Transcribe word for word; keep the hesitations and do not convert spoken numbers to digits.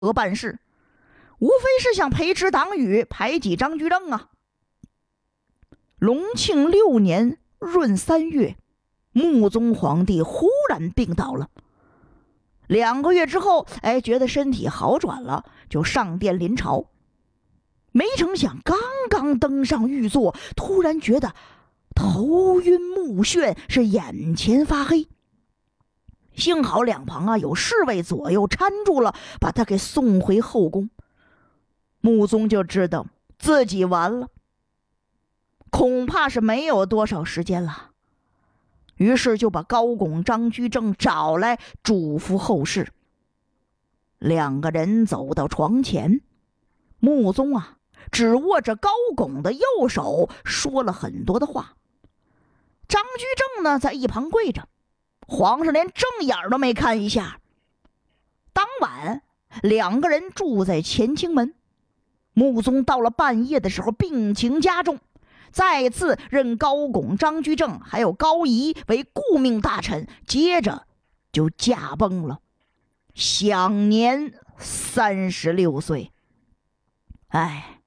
办事，无非是想培植党羽，排挤张居正啊。隆庆六年闰三月，穆宗皇帝忽然病倒了。两个月之后，哎，觉得身体好转了，就上殿临朝。没成想，刚刚登上御座，突然觉得头晕目眩，是眼前发黑。幸好两旁啊有侍卫左右搀住了，把他给送回后宫。穆宗就知道自己完了，恐怕是没有多少时间了。于是就把高拱、张居正找来，嘱咐后事。两个人走到床前，穆宗啊只握着高拱的右手，说了很多的话。张居正呢在一旁跪着，皇上连正眼都没看一下。当晚两个人住在乾清门，穆宗到了半夜的时候病情加重，再次任高拱、张居正还有高仪为顾命大臣，接着就驾崩了，享年三十六岁。哎，